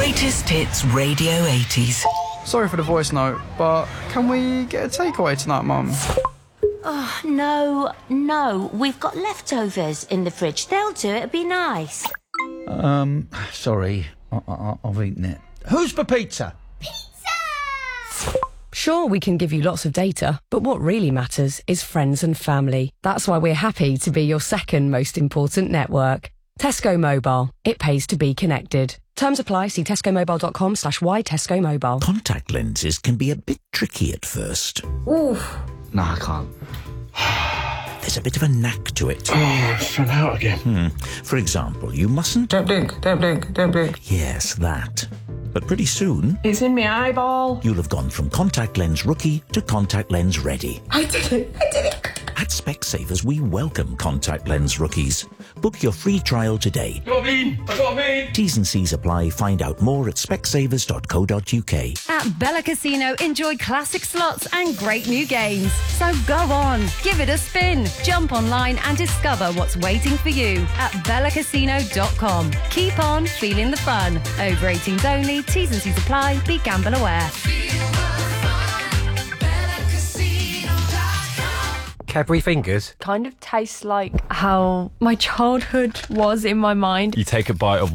Greatest hits Radio 80s. Sorry for the voice note, but can we get a takeaway tonight, Mum? Oh, no. We've got leftovers in the fridge. They'll do it. It'd be nice. Sorry. I've eaten it. Who's for pizza? Sure, we can give you lots of data, but what really matters is friends and family. That's why we're happy to be your second most important network. Tesco Mobile. It pays to be connected. Terms apply. See tescomobile.com/why Tesco Mobile. Contact lenses can be a bit tricky at first. Oof. No, I can't. There's a bit of a knack to it. Oh, I fell out again. For example, you mustn't... Don't blink. Yes, that. But pretty soon... It's in my eyeball. You'll have gone from contact lens rookie to contact lens ready. I did it. At Specsavers, we welcome contact lens rookies. Book your free trial today. I got me. T's and C's apply. Find out more at specsavers.co.uk. At Bella Casino, enjoy classic slots and great new games. So go on, give it a spin. Jump online and discover what's waiting for you at bellacasino.com. Keep on feeling the fun. Over 18s only. T's and C's apply. Be gamble aware. Cadbury fingers. Kind of tastes like how my childhood was in my mind. You take a bite of